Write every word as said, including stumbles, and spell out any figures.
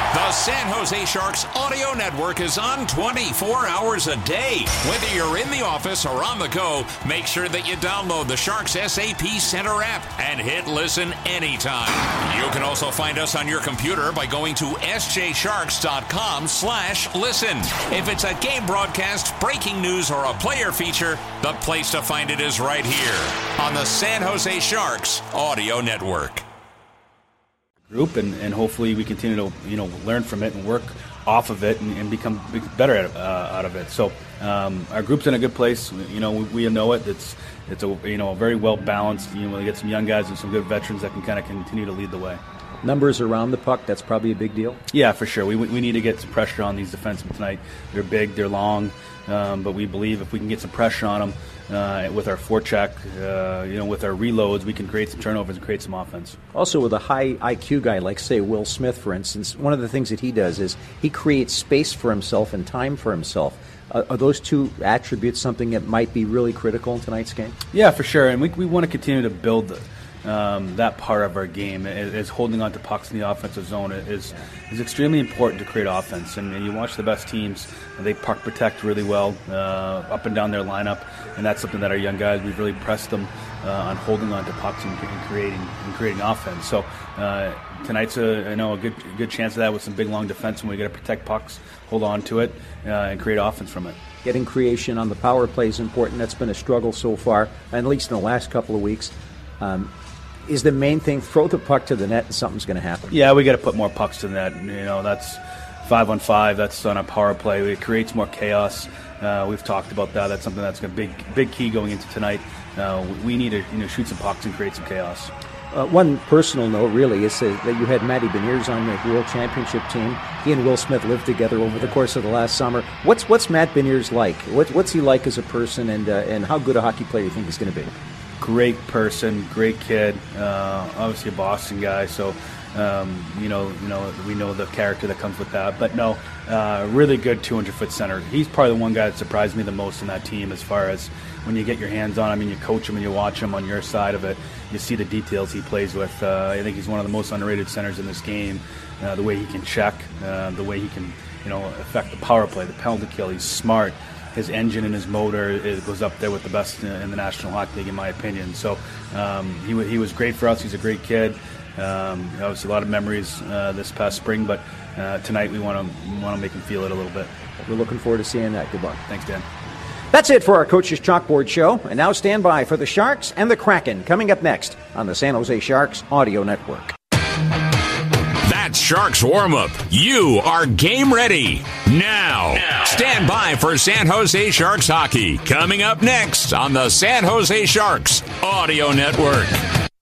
The San Jose Sharks Audio Network is on twenty-four hours a day. Whether you're in the office or on the go, make sure that you download the Sharks S A P Center app and hit listen anytime. You can also find us on your computer by going to s j sharks dot com slash listen. If it's a game broadcast, breaking news, or a player feature, the place to find it is right here on the San Jose Sharks Audio Network. Group and, and hopefully we continue to you know learn from it and work off of it and, and become better at, uh, out of it. So um, our group's in a good place. You know we, we know it. It's it's a you know a very well balanced. You know we get some young guys and some good veterans that can kind of continue to lead the way. Numbers around the puck, that's probably a big deal. Yeah, for sure. We we need to get some pressure on these defensemen tonight. They're big, they're long, um, but we believe if we can get some pressure on them uh, with our forecheck, uh, you know, with our reloads, we can create some turnovers and create some offense. Also, with a high I Q guy like, say, Will Smith, for instance, one of the things that he does is he creates space for himself and time for himself. Uh, are those two attributes something that might be really critical in tonight's game? Yeah, for sure, and we we want to continue to build the Um, that part of our game is, is holding on to pucks in the offensive zone is is extremely important to create offense. And, and you watch the best teams, they puck protect really well uh, up and down their lineup, and that's something that our young guys, we've really pressed them uh, on holding on to pucks and, and creating and creating offense. So uh, tonight's a, I know a good a good chance of that with some big long defense, and we got to protect pucks, hold on to it, uh, and create offense from it. Getting creation on the power play is important. That's been a struggle so far, at least in the last couple of weeks. Um, Is the main thing throw the puck to the net and something's going to happen? Yeah, we got to put more pucks to the net. You know, that's five on five. That's on a power play. It creates more chaos. Uh, we've talked about that. That's something that's a big, big key going into tonight. Uh, we need to, you know, shoot some pucks and create some chaos. Uh, one personal note, really, is uh, that you had Matty Beniers on the World Championship team. He and Will Smith lived together over the course of the last summer. What's what's Matt Beniers like? What, what's he like as a person, and uh, and how good a hockey player do you think he's going to be? Great person, great kid. Uh, obviously a Boston guy, so um, you know, you know, we know the character that comes with that. But no, uh, really good two hundred foot center. He's probably the one guy that surprised me the most in that team. As far as when you get your hands on him and you coach him and you watch him on your side of it, you see the details he plays with. Uh, I think he's one of the most underrated centers in this game. Uh, the way he can check, uh, the way he can, you know, affect the power play, the penalty kill. He's smart. His engine and his motor, it goes up there with the best in the National Hockey League, in my opinion. So um, he, he was great for us. He's a great kid. Um, obviously, a lot of memories uh, this past spring, but uh, tonight we want to want to make him feel it a little bit. We're looking forward to seeing that. Good luck. Thanks, Dan. That's it for our Coach's Chalkboard show. And now stand by for the Sharks and the Kraken coming up next on the San Jose Sharks Audio Network. That's Sharks warm-up. You are game ready. Now, now, stand by for San Jose Sharks hockey. Coming up next on the San Jose Sharks Audio Network.